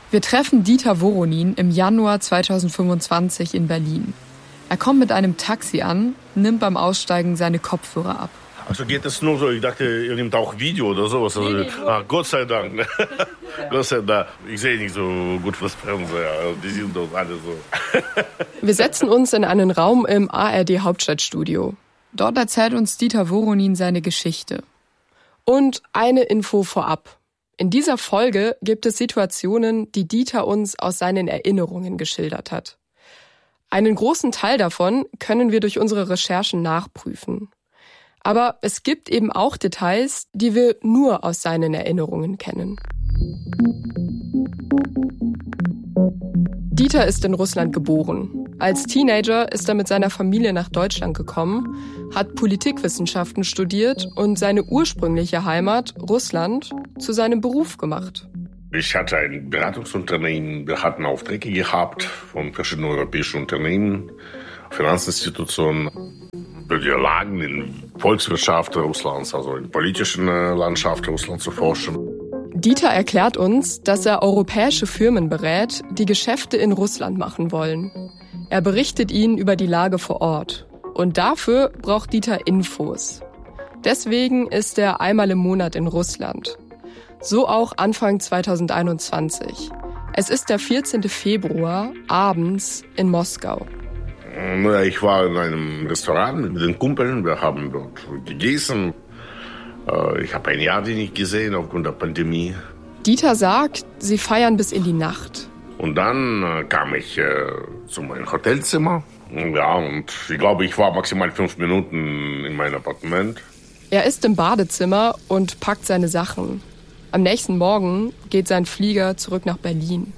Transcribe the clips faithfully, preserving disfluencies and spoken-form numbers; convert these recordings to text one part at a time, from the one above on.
Wir treffen Dieter Voronin im Januar zweitausendfünfundzwanzig in Berlin. Er kommt mit einem Taxi an, nimmt beim Aussteigen seine Kopfhörer ab. Also geht es nur so, ich dachte, ihr nehmt auch Video oder sowas. Also, nee, nee, ah, Gott sei Dank. Ne? Gott sei Dank. Ich sehe nicht so gut fürs Fernseher. Die sind doch alle so. Wir setzen uns in einen Raum im A R D-Hauptstadtstudio. Dort erzählt uns Dieter Voronin seine Geschichte. Und eine Info vorab. In dieser Folge gibt es Situationen, die Dieter uns aus seinen Erinnerungen geschildert hat. Einen großen Teil davon können wir durch unsere Recherchen nachprüfen. Aber es gibt eben auch Details, die wir nur aus seinen Erinnerungen kennen. Dieter ist in Russland geboren. Als Teenager ist er mit seiner Familie nach Deutschland gekommen, hat Politikwissenschaften studiert und seine ursprüngliche Heimat, Russland, zu seinem Beruf gemacht. Ich hatte ein Beratungsunternehmen, wir hatten Aufträge gehabt von verschiedenen europäischen Unternehmen, Finanzinstitutionen, für die Lagen in Volkswirtschaft Russlands, also in der politischen Landschaft Russlands zu forschen. Dieter erklärt uns, dass er europäische Firmen berät, die Geschäfte in Russland machen wollen. Er berichtet ihnen über die Lage vor Ort. Und dafür braucht Dieter Infos. Deswegen ist er einmal im Monat in Russland. So auch Anfang zweitausendeinundzwanzig. Es ist der vierzehnten Februar, abends in Moskau. Ich war in einem Restaurant mit den Kumpeln, wir haben dort gegessen. Ich habe ein Jahr nicht gesehen aufgrund der Pandemie. Dieter sagt, sie feiern bis in die Nacht. Und dann kam ich äh, zu meinem Hotelzimmer. Ja, und ich glaube, ich war maximal fünf Minuten in meinem Appartement. Er ist im Badezimmer und packt seine Sachen. Am nächsten Morgen geht sein Flieger zurück nach Berlin.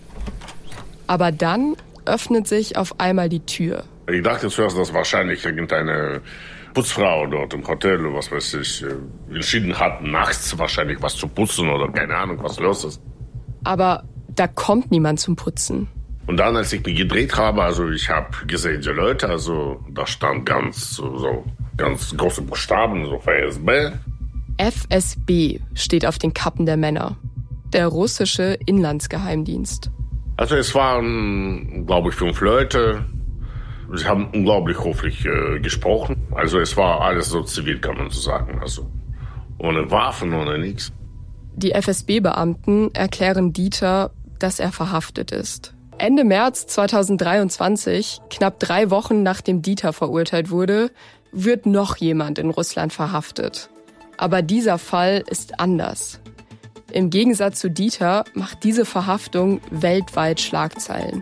Aber dann öffnet sich auf einmal die Tür. Ich dachte zuerst, dass wahrscheinlich irgendeine Putzfrau dort im Hotel, was weiß ich, entschieden hat, nachts wahrscheinlich was zu putzen oder keine Ahnung, was los ist. Aber da kommt niemand zum Putzen. Und dann, als ich mich gedreht habe, also ich habe gesehen, die Leute, also da stand ganz so ganz große Buchstaben, so F S B. F S B steht auf den Kappen der Männer. Der russische Inlandsgeheimdienst. Also es waren, glaube ich, fünf Leute. Sie haben unglaublich höflich äh, gesprochen. Also es war alles so zivil, kann man so sagen. Also ohne Waffen, ohne nichts. Die F S B-Beamten erklären Dieter, dass er verhaftet ist. Ende März zweitausenddreiundzwanzig, knapp drei Wochen nachdem Dieter verurteilt wurde, wird noch jemand in Russland verhaftet. Aber dieser Fall ist anders. Im Gegensatz zu Dieter macht diese Verhaftung weltweit Schlagzeilen.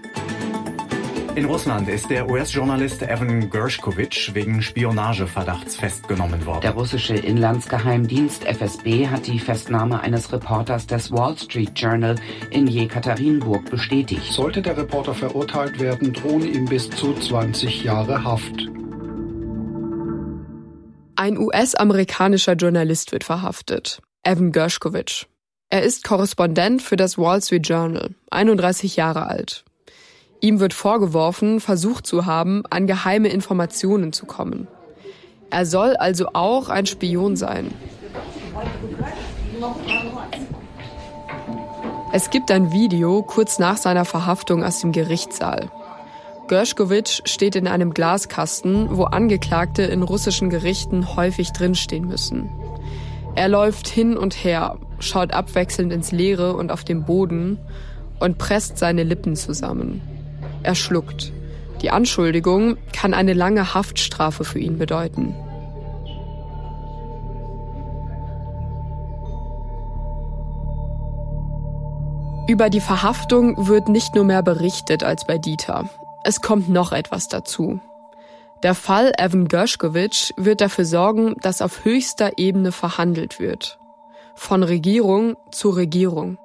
In Russland ist der U S-Journalist Evan Gershkovich wegen Spionageverdachts festgenommen worden. Der russische Inlandsgeheimdienst F S B hat die Festnahme eines Reporters des Wall Street Journal in Jekaterinburg bestätigt. Sollte der Reporter verurteilt werden, drohen ihm bis zu zwanzig Jahre Haft. Ein U S-amerikanischer Journalist wird verhaftet, Evan Gershkovich. Er ist Korrespondent für das Wall Street Journal, einunddreißig Jahre alt. Ihm wird vorgeworfen, versucht zu haben, an geheime Informationen zu kommen. Er soll also auch ein Spion sein. Es gibt ein Video kurz nach seiner Verhaftung aus dem Gerichtssaal. Gershkovich steht in einem Glaskasten, wo Angeklagte in russischen Gerichten häufig drinstehen müssen. Er läuft hin und her, schaut abwechselnd ins Leere und auf den Boden und presst seine Lippen zusammen. Er schluckt. Die Anschuldigung kann eine lange Haftstrafe für ihn bedeuten. Über die Verhaftung wird nicht nur mehr berichtet als bei Dieter. Es kommt noch etwas dazu. Der Fall Evan Gershkovich wird dafür sorgen, dass auf höchster Ebene verhandelt wird. Von Regierung zu Regierung.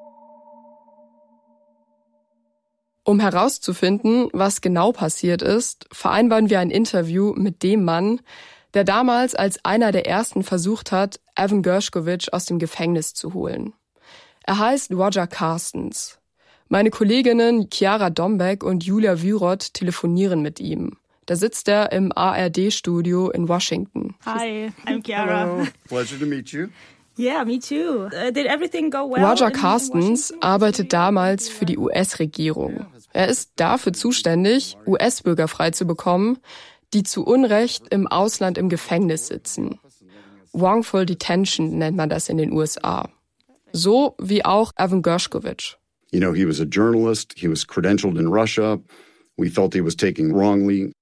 Um herauszufinden, was genau passiert ist, vereinbaren wir ein Interview mit dem Mann, der damals als einer der ersten versucht hat, Evan Gershkovich aus dem Gefängnis zu holen. Er heißt Roger Carstens. Meine Kolleginnen Chiara Dombeck und Julia Wyroth telefonieren mit ihm. Da sitzt er im A R D-Studio in Washington. Hi, I'm Chiara. Hello. Pleasure to meet you. Yeah, me too. Uh, did everything go well? Roger Carstens arbeitet damals für die U S-Regierung. Er ist dafür zuständig, U S-Bürger freizubekommen, die zu Unrecht im Ausland im Gefängnis sitzen. Wrongful Detention nennt man das in den U S A. So wie auch Evan Gershkovich. You know, he was a journalist, he was credentialed in Russia. We felt he was taken wrongly.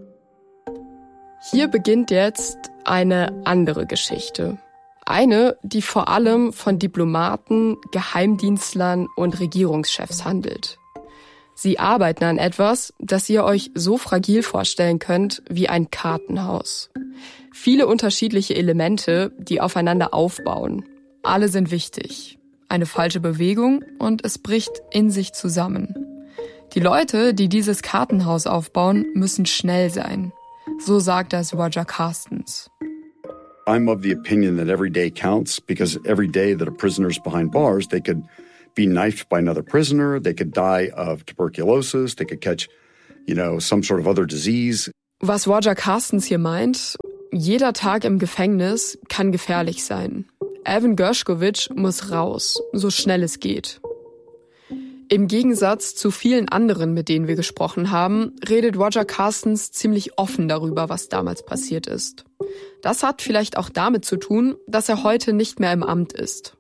Hier beginnt jetzt eine andere Geschichte. Eine, die vor allem von Diplomaten, Geheimdienstlern und Regierungschefs handelt. Sie arbeiten an etwas, das ihr euch so fragil vorstellen könnt wie ein Kartenhaus. Viele unterschiedliche Elemente, die aufeinander aufbauen. Alle sind wichtig. Eine falsche Bewegung und es bricht in sich zusammen. Die Leute, die dieses Kartenhaus aufbauen, müssen schnell sein. So sagt das Roger Carstens. I'm of the opinion that every day counts because every day that a prisoner's behind bars, they could be knifed by another prisoner, they could die of tuberculosis, they could catch, you know, some sort of other disease. Was Roger Carstens hier meint, jeder Tag im Gefängnis kann gefährlich sein. Evan Gershkovich muss raus, so schnell es geht. Im Gegensatz zu vielen anderen, mit denen wir gesprochen haben, redet Roger Carstens ziemlich offen darüber, was damals passiert ist. Das hat vielleicht auch damit zu tun, dass er heute nicht mehr im Amt ist.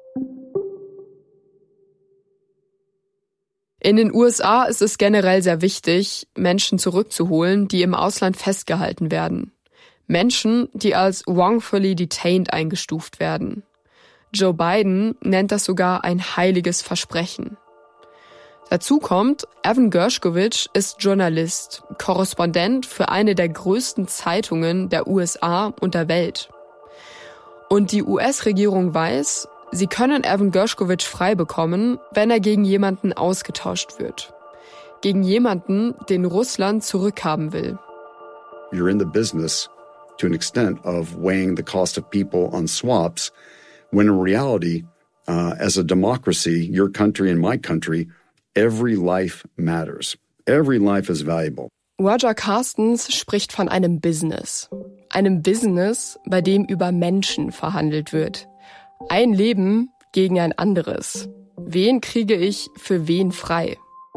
In den U S A ist es generell sehr wichtig, Menschen zurückzuholen, die im Ausland festgehalten werden. Menschen, die als wrongfully detained eingestuft werden. Joe Biden nennt das sogar ein heiliges Versprechen. Dazu kommt, Evan Gershkovich ist Journalist, Korrespondent für eine der größten Zeitungen der U S A und der Welt. Und die U S-Regierung weiß, sie können Evan Gershkovich frei bekommen, wenn er gegen jemanden ausgetauscht wird. Gegen jemanden, den Russland zurückhaben will. You're in the business to an extent of weighing the cost of people on swaps, when in reality, uh, as a democracy, your country and my country, every life matters. Every life is valuable. Roger Carstens spricht von einem Business. Einem Business, bei dem über Menschen verhandelt wird. Ein Leben gegen ein anderes. Wen kriege ich für wen frei?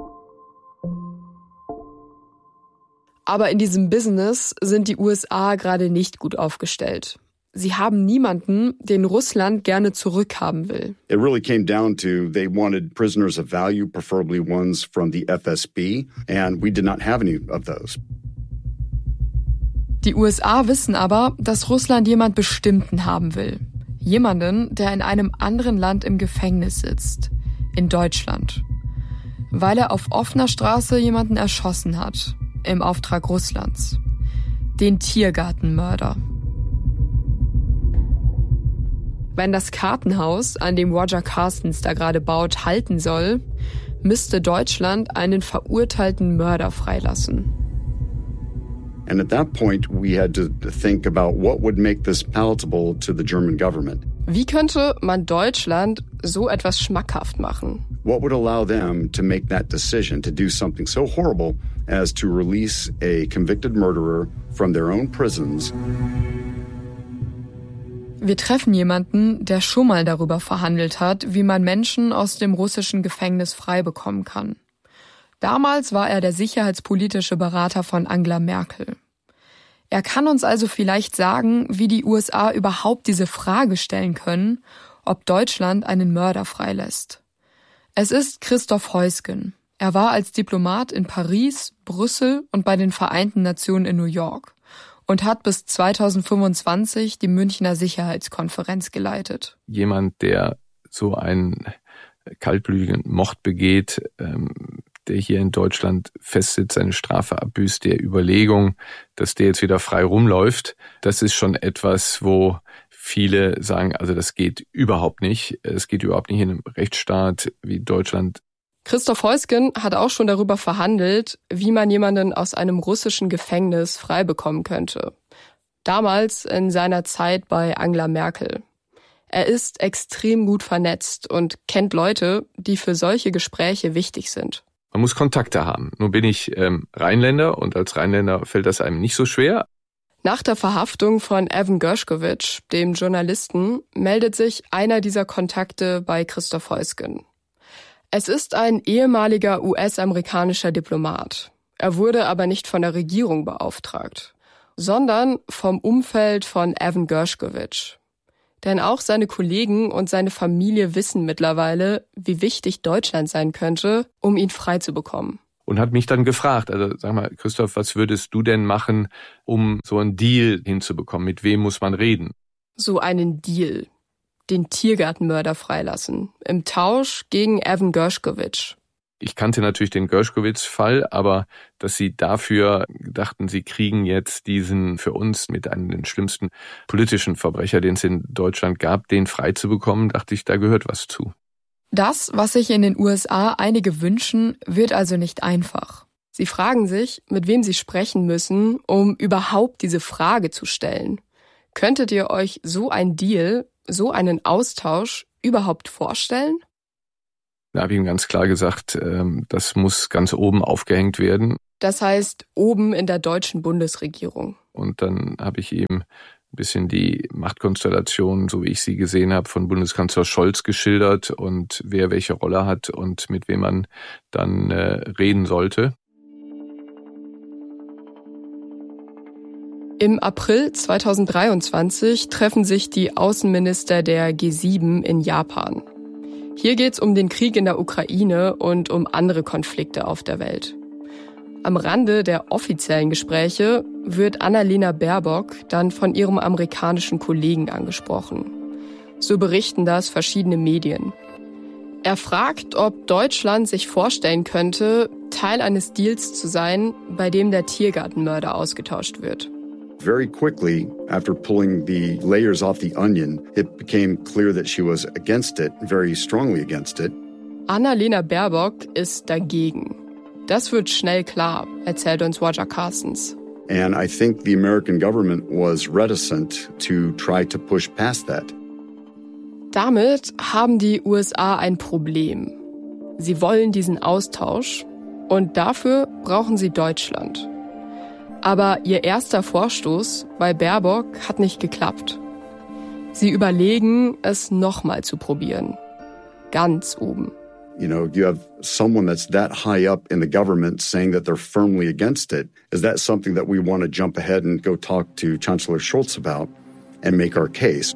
Aber in diesem Business sind die U S A gerade nicht gut aufgestellt. Sie haben niemanden, den Russland gerne zurückhaben will. It really came down to they wanted prisoners of value, preferably ones from the F S B, and we did not have any of those. Die U S A wissen aber, dass Russland jemand Bestimmten haben will. Jemanden, der in einem anderen Land im Gefängnis sitzt. In Deutschland. Weil er auf offener Straße jemanden erschossen hat. Im Auftrag Russlands. Den Tiergartenmörder. Wenn das Kartenhaus, an dem Roger Carstens da gerade baut, halten soll, müsste Deutschland einen verurteilten Mörder freilassen. And at that point we had to think about what would make this palatable to the German government. Wie könnte man Deutschland so etwas schmackhaft machen? What would allow them to make that decision to do something so horrible as to release a convicted murderer from their own prisons? Wir treffen jemanden, der schon mal darüber verhandelt hat, wie man Menschen aus dem russischen Gefängnis frei bekommen kann. Damals war er der sicherheitspolitische Berater von Angela Merkel. Er kann uns also vielleicht sagen, wie die U S A überhaupt diese Frage stellen können, ob Deutschland einen Mörder freilässt. Es ist Christoph Heusgen. Er war als Diplomat in Paris, Brüssel und bei den Vereinten Nationen in New York und hat bis zweitausendfünfundzwanzig die Münchner Sicherheitskonferenz geleitet. Jemand, der so einen kaltblütigen Mord begeht, ähm, der hier in Deutschland festsitzt, seine Strafe abbüßt, der Überlegung, dass der jetzt wieder frei rumläuft, das ist schon etwas, wo viele sagen, also das geht überhaupt nicht. Es geht überhaupt nicht in einem Rechtsstaat wie Deutschland. Christoph Heusgen hat auch schon darüber verhandelt, wie man jemanden aus einem russischen Gefängnis frei bekommen könnte. Damals in seiner Zeit bei Angela Merkel. Er ist extrem gut vernetzt und kennt Leute, die für solche Gespräche wichtig sind. Man muss Kontakte haben. Nun bin ich ähm, Rheinländer und als Rheinländer fällt das einem nicht so schwer. Nach der Verhaftung von Evan Gershkovich, dem Journalisten, meldet sich einer dieser Kontakte bei Christoph Heusgen. Es ist ein ehemaliger U S-amerikanischer Diplomat. Er wurde aber nicht von der Regierung beauftragt, sondern vom Umfeld von Evan Gershkovich. Denn auch seine Kollegen und seine Familie wissen mittlerweile, wie wichtig Deutschland sein könnte, um ihn freizubekommen. Und hat mich dann gefragt, also sag mal, Christoph, was würdest du denn machen, um so einen Deal hinzubekommen? Mit wem muss man reden? So einen Deal. Den Tiergartenmörder freilassen. Im Tausch gegen Evan Gershkovich. Ich kannte natürlich den Gershkovich-Fall, aber dass sie dafür dachten, sie kriegen jetzt diesen für uns mit einem der schlimmsten politischen Verbrecher, den es in Deutschland gab, den freizubekommen, dachte ich, da gehört was zu. Das, was sich in den U S A einige wünschen, wird also nicht einfach. Sie fragen sich, mit wem sie sprechen müssen, um überhaupt diese Frage zu stellen. Könntet ihr euch so ein Deal, so einen Austausch überhaupt vorstellen? Da habe ich ihm ganz klar gesagt, das muss ganz oben aufgehängt werden. Das heißt, oben in der deutschen Bundesregierung. Und dann habe ich ihm ein bisschen die Machtkonstellation, so wie ich sie gesehen habe, von Bundeskanzler Scholz geschildert und wer welche Rolle hat und mit wem man dann äh, reden sollte. Im April zweitausenddreiundzwanzig treffen sich die Außenminister der G sieben in Japan. Hier geht's um den Krieg in der Ukraine und um andere Konflikte auf der Welt. Am Rande der offiziellen Gespräche wird Annalena Baerbock dann von ihrem amerikanischen Kollegen angesprochen. So berichten das verschiedene Medien. Er fragt, ob Deutschland sich vorstellen könnte, Teil eines Deals zu sein, bei dem der Tiergartenmörder ausgetauscht wird. Very quickly, after pulling the layers off the onion, it became clear that she was against it, very strongly against it. Annalena Baerbock ist dagegen. Das wird schnell klar, erzählt uns Roger Carstens. And I think the American government was reticent to try to push past that. Damit haben die U S A ein Problem. Sie wollen diesen Austausch und dafür brauchen sie Deutschland. Aber ihr erster Vorstoß bei Baerbock hat nicht geklappt. Sie überlegen, es nochmal zu probieren. Ganz oben. You know, you have someone that's that high up in the government saying that they're firmly against it. Is that something that we want to jump ahead and go talk to Chancellor Scholz about and make our case?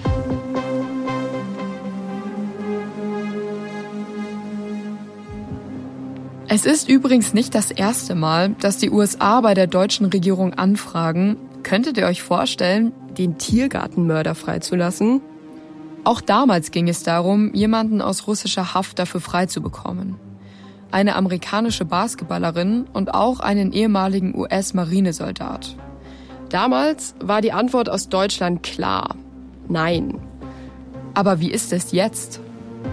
Es ist übrigens nicht das erste Mal, dass die U S A bei der deutschen Regierung anfragen, könntet ihr euch vorstellen, den Tiergartenmörder freizulassen? Auch damals ging es darum, jemanden aus russischer Haft dafür freizubekommen. Eine amerikanische Basketballerin und auch einen ehemaligen U S-Marinesoldat. Damals war die Antwort aus Deutschland klar: Nein. Aber wie ist es jetzt?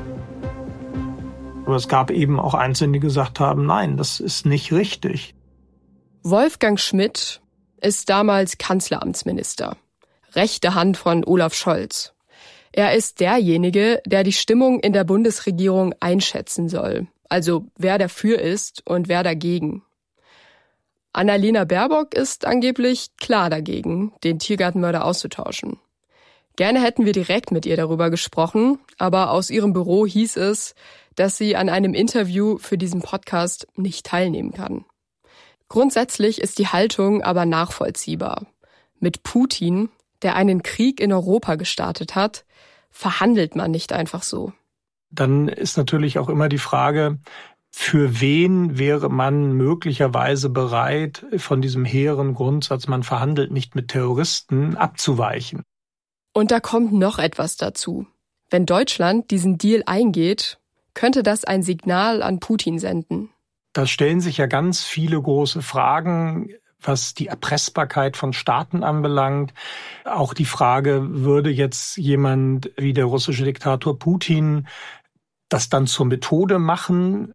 Aber es gab eben auch Einzelne, die gesagt haben, nein, das ist nicht richtig. Wolfgang Schmidt ist damals Kanzleramtsminister, rechte Hand von Olaf Scholz. Er ist derjenige, der die Stimmung in der Bundesregierung einschätzen soll, also wer dafür ist und wer dagegen. Annalena Baerbock ist angeblich klar dagegen, den Tiergartenmörder auszutauschen. Gerne hätten wir direkt mit ihr darüber gesprochen, aber aus ihrem Büro hieß es, dass sie an einem Interview für diesen Podcast nicht teilnehmen kann. Grundsätzlich ist die Haltung aber nachvollziehbar. Mit Putin, der einen Krieg in Europa gestartet hat, verhandelt man nicht einfach so. Dann ist natürlich auch immer die Frage, für wen wäre man möglicherweise bereit, von diesem hehren Grundsatz, man verhandelt nicht mit Terroristen, abzuweichen. Und da kommt noch etwas dazu. Wenn Deutschland diesen Deal eingeht, könnte das ein Signal an Putin senden. Da stellen sich ja ganz viele große Fragen, was die Erpressbarkeit von Staaten anbelangt. Auch die Frage, würde jetzt jemand wie der russische Diktator Putin das dann zur Methode machen?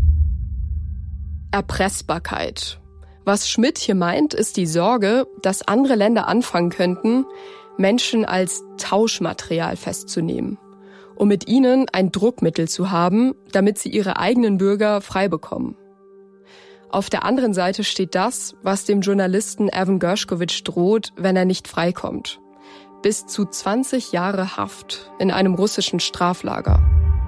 Erpressbarkeit. Was Schmidt hier meint, ist die Sorge, dass andere Länder anfangen könnten, Menschen als Tauschmaterial festzunehmen, um mit ihnen ein Druckmittel zu haben, damit sie ihre eigenen Bürger frei bekommen. Auf der anderen Seite steht das, was dem Journalisten Evan Gershkovich droht, wenn er nicht freikommt. Bis zu zwanzig Jahre Haft in einem russischen Straflager.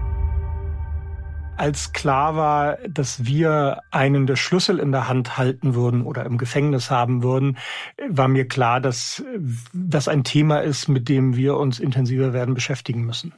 Als klar war, dass wir einen der Schlüssel in der Hand halten würden oder im Gefängnis haben würden, war mir klar, dass das ein Thema ist, mit dem wir uns intensiver werden beschäftigen müssen.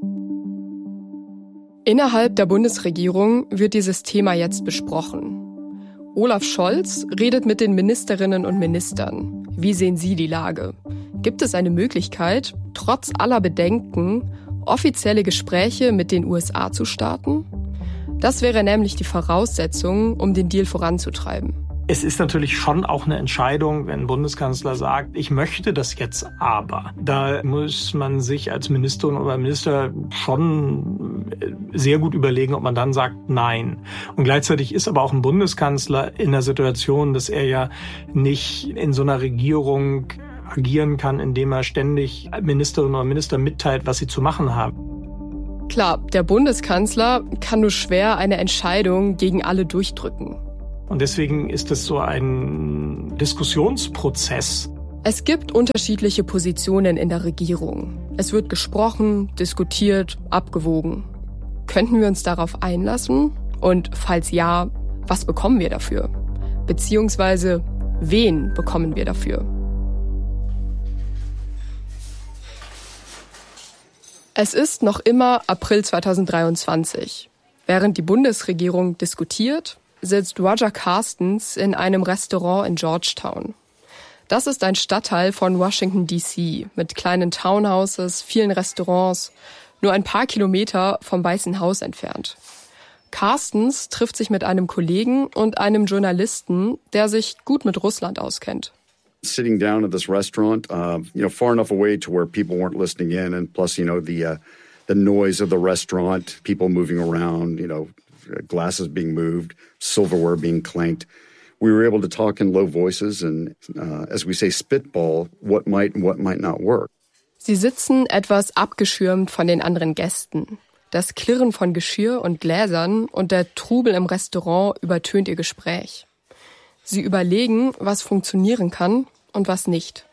Innerhalb der Bundesregierung wird dieses Thema jetzt besprochen. Olaf Scholz redet mit den Ministerinnen und Ministern. Wie sehen Sie die Lage? Gibt es eine Möglichkeit, trotz aller Bedenken, offizielle Gespräche mit den U S A zu starten? Das wäre nämlich die Voraussetzung, um den Deal voranzutreiben. Es ist natürlich schon auch eine Entscheidung, wenn ein Bundeskanzler sagt, ich möchte das jetzt aber. Da muss man sich als Ministerin oder Minister schon sehr gut überlegen, ob man dann sagt, nein. Und gleichzeitig ist aber auch ein Bundeskanzler in der Situation, dass er ja nicht in so einer Regierung agieren kann, indem er ständig Ministerinnen oder Minister mitteilt, was sie zu machen haben. Klar, der Bundeskanzler kann nur schwer eine Entscheidung gegen alle durchdrücken. Und deswegen ist es so ein Diskussionsprozess. Es gibt unterschiedliche Positionen in der Regierung. Es wird gesprochen, diskutiert, abgewogen. Könnten wir uns darauf einlassen? Und falls ja, was bekommen wir dafür? Beziehungsweise, wen bekommen wir dafür? Es ist noch immer April zweitausenddreiundzwanzig. Während die Bundesregierung diskutiert, sitzt Roger Carstens in einem Restaurant in Georgetown. Das ist ein Stadtteil von Washington D C mit kleinen Townhouses, vielen Restaurants, nur ein paar Kilometer vom Weißen Haus entfernt. Carstens trifft sich mit einem Kollegen und einem Journalisten, der sich gut mit Russland auskennt. Sitting down at this restaurant, uh, you know, far enough away to where people weren't listening in, and plus, you know, the uh, the noise of the restaurant, people moving around, you know, glasses being moved, silverware being clanked. We were able to talk in low voices and, uh, as we say, spitball what might and what might not work. Sie sitzen etwas abgeschirmt von den anderen Gästen. Das Klirren von Geschirr und Gläsern und der Trubel im Restaurant übertönt ihr Gespräch. Sie überlegen, was funktionieren kann und was nicht.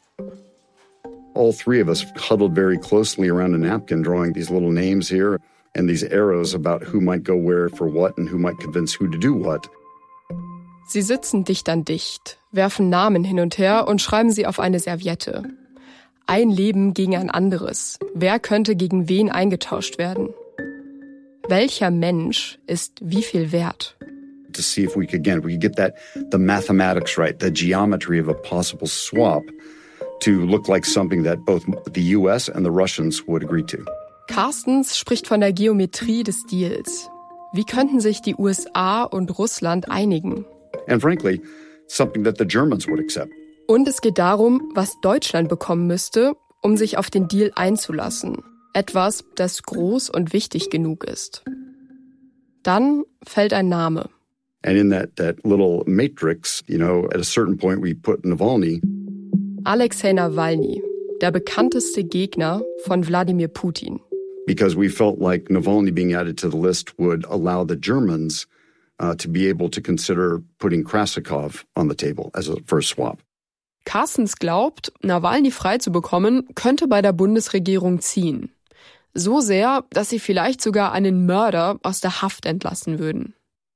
All three of us huddled very closely around a napkin, drawing these little names here and these arrows about who might go where for what and who might convince who to do what. Sie sitzen dicht an dicht, werfen Namen hin und her und schreiben sie auf eine Serviette. Ein Leben gegen ein anderes. Wer könnte gegen wen eingetauscht werden? Welcher Mensch ist wie viel wert? To see if we could, again, we could get that, the mathematics right, the geometry of a possible swap to look like something that both the U S and the Russians would agree to. Carstens spricht von der Geometrie des Deals. Wie könnten sich die U S A und Russland einigen? And frankly, something that the Germans would accept. Und es geht darum, was Deutschland bekommen müsste, um sich auf den Deal einzulassen. Etwas, das groß und wichtig genug ist. Dann fällt ein Name. And in that, that little matrix, you know, at a certain point we put Navalny. Alexei Nawalny, der bekannteste Gegner von Wladimir Putin. Because we felt like Navalny being added to the list would allow the Germans uh, to be able to consider putting Krasikov on the table as a first swap. Carstens glaubt, Nawalny frei zu bekommen, könnte bei der Bundesregierung ziehen. So sehr, dass sie vielleicht sogar einen Mörder aus der Haft entlassen würden.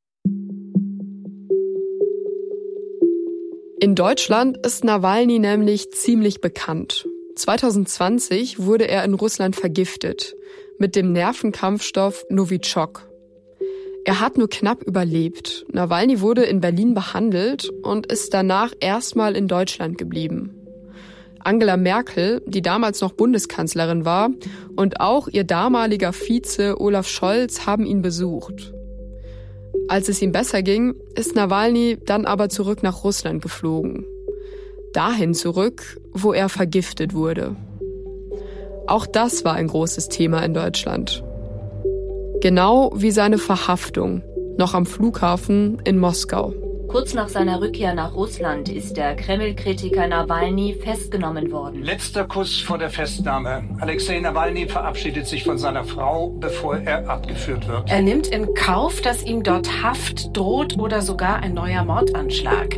In Deutschland ist Nawalny nämlich ziemlich bekannt. zweitausendzwanzig wurde er in Russland vergiftet mit dem Nervenkampfstoff Novichok. Er hat nur knapp überlebt. Nawalny wurde in Berlin behandelt und ist danach erstmal in Deutschland geblieben. Angela Merkel, die damals noch Bundeskanzlerin war, und auch ihr damaliger Vize Olaf Scholz haben ihn besucht. Als es ihm besser ging, ist Nawalny dann aber zurück nach Russland geflogen. Dahin zurück, wo er vergiftet wurde. Auch das war ein großes Thema in Deutschland. Genau wie seine Verhaftung, noch am Flughafen in Moskau. Kurz nach seiner Rückkehr nach Russland ist der Kreml-Kritiker Nawalny festgenommen worden. Letzter Kuss vor der Festnahme. Alexei Nawalny verabschiedet sich von seiner Frau, bevor er abgeführt wird. Er nimmt in Kauf, dass ihm dort Haft droht oder sogar ein neuer Mordanschlag.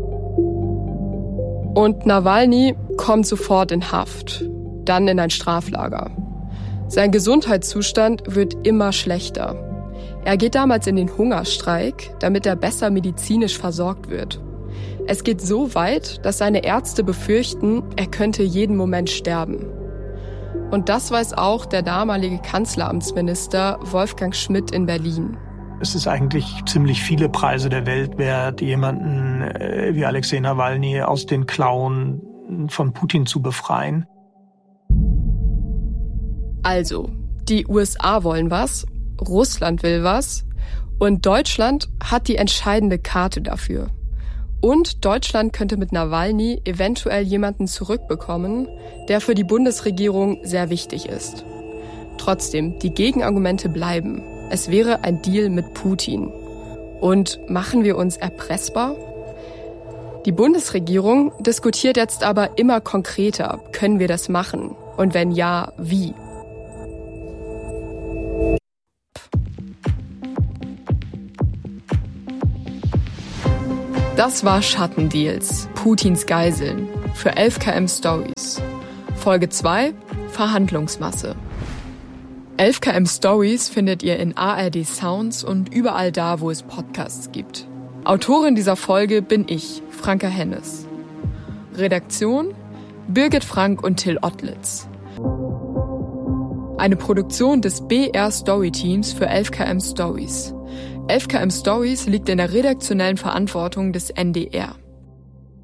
Und Nawalny kommt sofort in Haft, dann in ein Straflager. Sein Gesundheitszustand wird immer schlechter. Er geht damals in den Hungerstreik, damit er besser medizinisch versorgt wird. Es geht so weit, dass seine Ärzte befürchten, er könnte jeden Moment sterben. Und das weiß auch der damalige Kanzleramtsminister Wolfgang Schmidt in Berlin. Es ist eigentlich ziemlich viele Preise der Welt wert, jemanden wie Alexei Nawalny aus den Klauen von Putin zu befreien. Also, die U S A wollen was, Russland will was und Deutschland hat die entscheidende Karte dafür. Und Deutschland könnte mit Nawalny eventuell jemanden zurückbekommen, der für die Bundesregierung sehr wichtig ist. Trotzdem, die Gegenargumente bleiben. Es wäre ein Deal mit Putin. Und machen wir uns erpressbar? Die Bundesregierung diskutiert jetzt aber immer konkreter, können wir das machen? Und wenn ja, wie? Das war Schattendeals, Putins Geiseln, für elf K M Stories. Folge zwei, Verhandlungsmasse. elf K M Stories findet ihr in A R D Sounds und überall da, wo es Podcasts gibt. Autorin dieser Folge bin ich, Franka Hennes. Redaktion, Birgit Frank und Till Ottlitz. Eine Produktion des B R Story Teams für elf K M Stories. elf K M Stories liegt in der redaktionellen Verantwortung des N D R.